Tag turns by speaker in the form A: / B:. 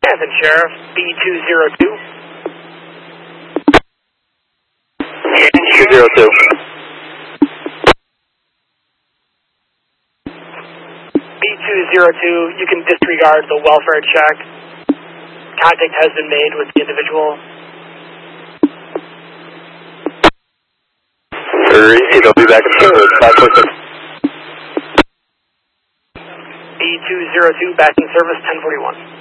A: Athens Sheriff, B202.
B: B202.
A: B202, you can disregard the welfare check. Contact has been made with the individual.
B: They'll be back in service, 546.
A: B202, back in service, 1041.